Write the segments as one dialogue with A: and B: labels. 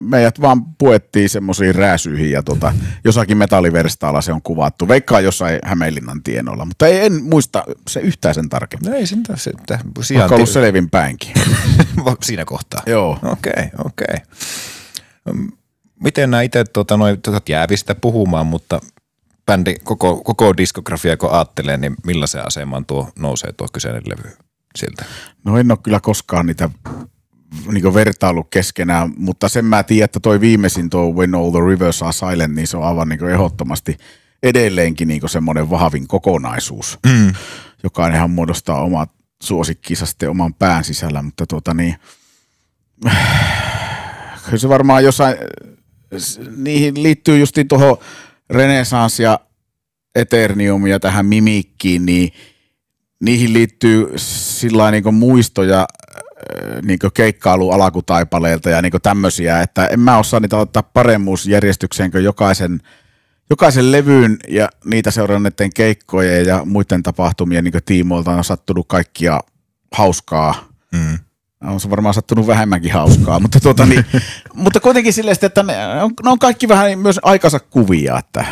A: meidät vaan puettiin semmoisiin rääsyihin ja jossakin metalliverstaalla se on kuvattu. Veikkaa jossain Hämeenlinnan tienoilla, mutta en muista se yhtään sen tarkemmin.
B: No ei sen
A: vaikka ollut selvin päinkin.
B: Siinä kohtaa?
A: Joo.
B: Okei. Miten nämä itse jäävistä puhumaan, mutta bändi koko diskografia kun ajattelee, niin millaiseen asemaan nousee tuo kyseinen levy siltä? No
A: en ole kyllä koskaan niitä niin vertailu keskenään, mutta sen mä tiedän, että toi viimeisin tuo When All the Rivers Are Silent, niin se on aivan niin ehdottomasti edelleenkin niin semmoinen vahvin kokonaisuus. Jokainenhan muodostaa omat suosikkinsa sitten oman pään sisällä, mutta kyllä se varmaan jossain, niihin liittyy justiin tuohon Renaissance ja Eternium ja tähän mimikkiin, niin niihin liittyy sillain niin muistoja niin keikkailu alkutaipaleelta ja niin tämmöisiä, että en mä osaa niitä ottaa paremmuusjärjestykseen kuin jokaisen levyyn ja niitä seuranneiden keikkojen ja muiden tapahtumien niin tiimoilta on sattunut kaikkia hauskaa. On se varmaan sattunut vähemmänkin hauskaa, mutta, mutta kuitenkin silleen, että ne on kaikki vähän myös aikansa kuvia, että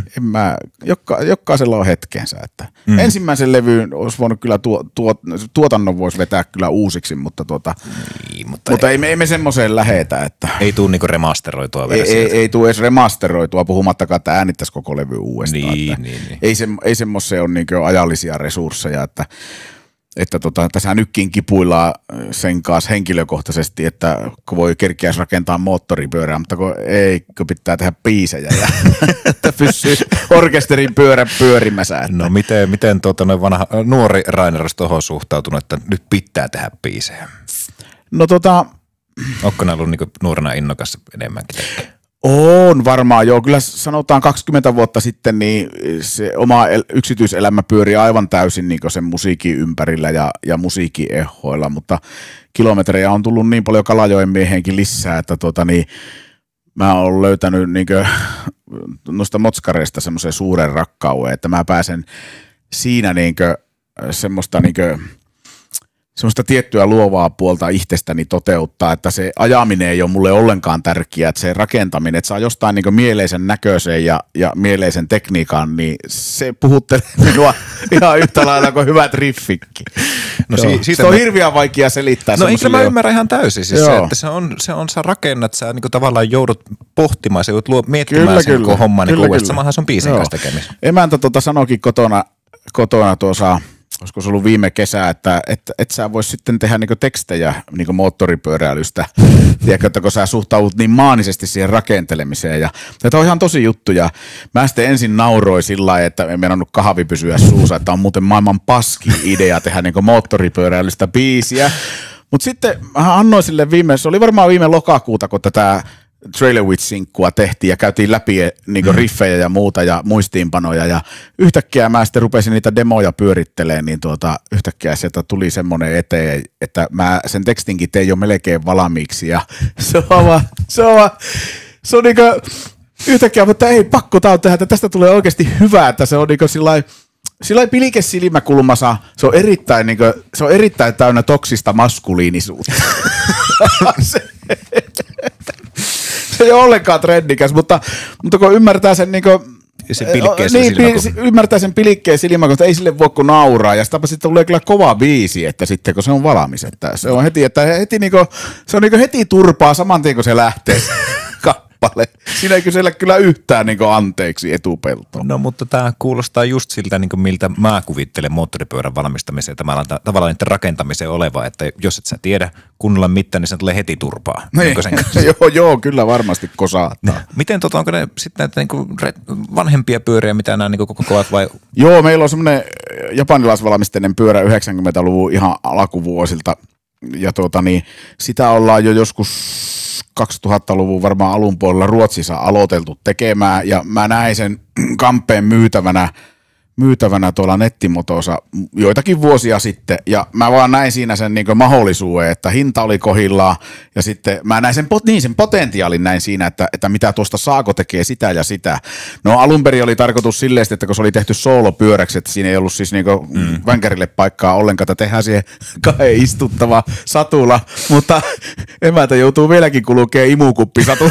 A: jokaisella on hetkensä. Että ensimmäisen levyyn olisi voinut kyllä tuotannon voisi vetää kyllä uusiksi, mutta ei me semmoiseen lähetä. Että
B: ei tule niinku remasteroitua versiota.
A: Ei tule edes remasteroitua, puhumattakaan, että äänittäisi koko levy uudestaan.
B: Niin.
A: Ei semmoiseen ole niinku ajallisia resursseja, että tässä nytkin kipuillaan sen kanssa henkilökohtaisesti, että kun voi kerkiäisi rakentaa moottoripyörää, mutta kun pitää tehdä biisejä ja että pysyy orkesterin pyörä pyörimässä. Että.
B: No miten vanha nuori Rainer olisi tuohon suhtautunut, että nyt pitää tehdä biisejä?
A: No
B: Ootko ne ollut niinku nuorena innokas enemmänkin tekemään?
A: On varmaan, joo. Kyllä sanotaan 20 vuotta sitten, niin se oma yksityiselämä pyörii aivan täysin niin sen musiikin ympärillä ja musiikin ehoilla, mutta kilometrejä on tullut niin paljon Kalajoen mieheenkin lisää, että mä oon löytänyt niin noista motskareista semmoisen suuren rakkauden, että mä pääsen siinä semmoista tiettyä luovaa puolta itsestäni toteuttaa, että se ajaminen ei ole mulle ollenkaan tärkeää, että se rakentaminen, että saa jostain mieleisen näköisen ja mieleisen tekniikan, niin se puhuttelee minua ihan yhtä lailla kuin hyvät riffikki. No siitä on hirveän vaikea selittää.
B: No eikö mä ymmärrän ihan täysin, siis se, että sä rakennat, sä tavallaan joudut pohtimaan, sä joudut miettimään sen koko homman uudestaan, samahan se on biisin kanssa tekemistä.
A: Emäntä sanoikin kotona tuossa, olisiko se ollut viime kesä, että sä vois sitten tehdä tekstejä moottoripyöräilystä, tiedätkö, että kun sä suhtaudut niin maanisesti siihen rakentelemiseen. Ja tämä on ihan tosi juttu, ja mä sitten ensin nauroin sillä lailla, että en meinannut kahvi pysyä suussa, että on muuten maailman paski idea tehdä moottoripyöräilystä biisiä. Mutta sitten mä annoin sille se oli varmaan viime lokakuuta, kun tätä Trailer Witch-sinkkua tehtiin ja käytiin läpi riffejä ja muuta ja muistiinpanoja ja yhtäkkiä mä sitten rupesin niitä demoja pyörittelemään, niin yhtäkkiä sieltä tuli semmoinen eteen, että mä sen tekstinkin tein jo melkein valmiiksi ja se on yhtäkkiä, mutta ei pakko tää on tehdä, että tästä tulee oikeasti hyvää, että se on sillä pilike silmäkulmassa, se on erittäin täynnä toksista maskuliinisuutta. Se ei ole ollenkaan trendikäs, mutta kun ymmärtää sen ymmärtää sen pilikkeen silmäkulmassa, ei sille voi kun nauraa, ja sitten tulee kyllä kova biisi, että sitten kun se on valmis, että se on heti heti turpaa saman tien kun se lähtee. Siinä ei kysellä kyllä yhtään anteeksi etupeltoon.
B: No mutta tämä kuulostaa just siltä, miltä mä kuvittelen moottoripyörän valmistamiseen, tavallaan niiden rakentamiseen oleva, että jos et sä tiedä kunnolla mitään, niin se tulee heti turpaa.
A: Joo, kyllä varmasti kosaattaa.
B: Miten onko ne sitten näitä vanhempia pyöriä, mitä nämä kokoavat vai?
A: Joo, meillä on semmoinen japanilaisvalmisteinen pyörä 90-luvun ihan alkuvuosilta, ja sitä ollaan jo joskus 2000-luvun varmaan alun puolella Ruotsissa aloiteltu tekemään, ja mä näin sen kampeen myytävänä myytävänä tuolla nettimotossa joitakin vuosia sitten, ja mä vaan näin siinä sen niin mahdollisuuden, että hinta oli kohdillaan, ja sitten mä näin sen potentiaalin näin siinä, että mitä tuosta saako tekee sitä ja sitä. No alun perin oli tarkoitus silleen, että kun se oli tehty soolopyöräksi, että siinä ei ollut siis niin vänkärille paikkaa ollenkaan, että tehdään siihen kahden istuttava satula, mutta emäntä joutuu vieläkin kulkee imukuppi